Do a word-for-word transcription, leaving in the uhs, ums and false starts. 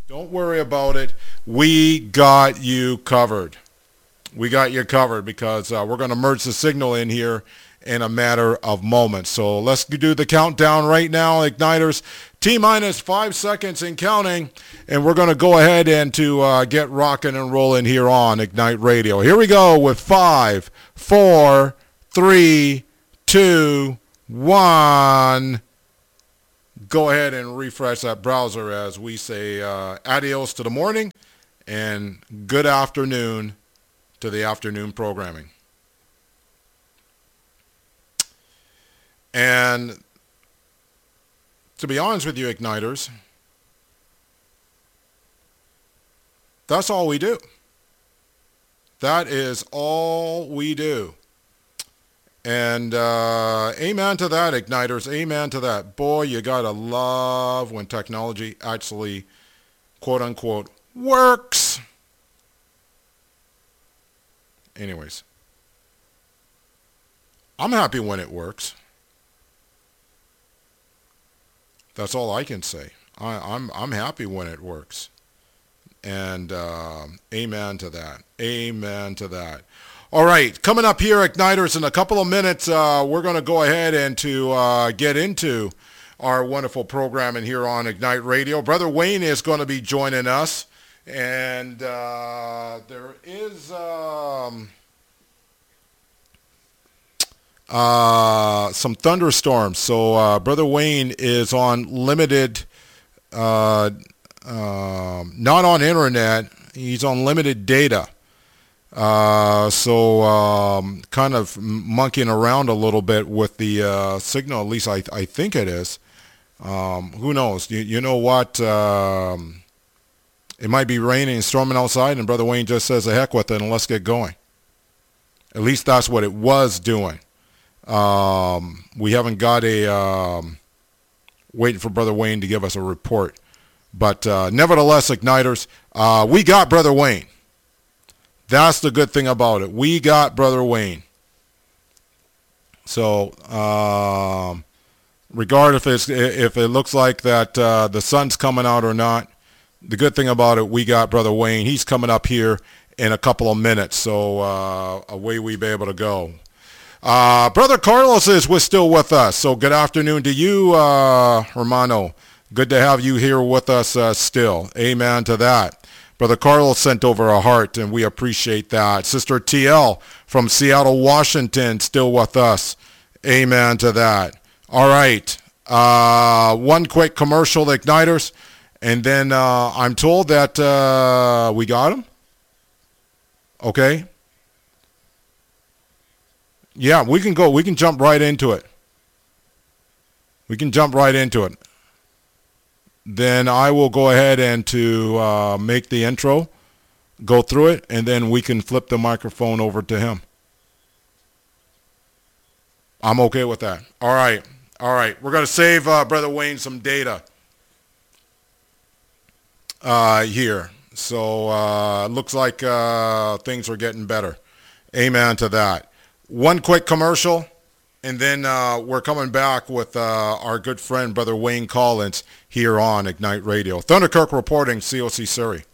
Don't worry about it. We got you covered. We got you covered because uh, we're going to merge the signal in here in a matter of moments. So let's do the countdown right now, Igniters. T-minus five seconds and counting, and we're going to go ahead and to uh, get rocking and rolling here on Ignite Radio. Here we go with five, four, three, two, one. Go ahead and refresh that browser as we say uh, adios to the morning and good afternoon to the afternoon programming. And to be honest with you, Igniters, that's all we do. That is all we do. And uh, amen to that, Igniters. Amen to that. Boy, you got to love when technology actually, quote unquote, works. Anyways, I'm happy when it works. That's all I can say. I, I'm I'm happy when it works. And uh, amen to that. Amen to that. All right, coming up here, Igniters, in a couple of minutes, uh, we're going to go ahead and to uh, get into our wonderful programming here on Ignite Radio. Brother Wayne is going to be joining us, and uh, there is um, uh, some thunderstorms. So uh, Brother Wayne is on limited, uh, uh, not on internet. He's on limited data. Uh, so um, kind of monkeying around a little bit with the uh, signal, at least I, I think it is. Um, who knows? You, you know what? Um, it might be raining and storming outside, and Brother Wayne just says, the heck with it, and let's get going. At least that's what it was doing. Um, we haven't got a, um, waiting for Brother Wayne to give us a report. But uh, nevertheless, Igniters, uh, we got Brother Wayne. That's the good thing about it. We got Brother Wayne. So, um, regardless if, it's, if it looks like that uh, the sun's coming out or not, the good thing about it, we got Brother Wayne. He's coming up here in a couple of minutes, so uh, away we be able to go. Uh, Brother Carlos is with, still with us, so good afternoon to you, uh, Hermano. Good to have you here with us uh, still. Amen to that. Brother Carlos sent over a heart, and we appreciate that. Sister T L from Seattle, Washington, still with us. Amen to that. All right. Uh, one quick commercial, Igniters, and then uh, I'm told that uh, we got him. Okay. Yeah, we can go. We can jump right into it. We can jump right into it. Then I will go ahead and to uh, make the intro, go through it, and then we can flip the microphone over to him. I'm okay with that. All right. All right. We're going to save uh, Brother Wayne some data uh, here. So uh, it looks like uh, things are getting better. Amen to that. One quick commercial. And then uh, we're coming back with uh, our good friend, Brother Wayne Collins, here on Ignite Radio. Thunderkirk reporting, C O C Surrey.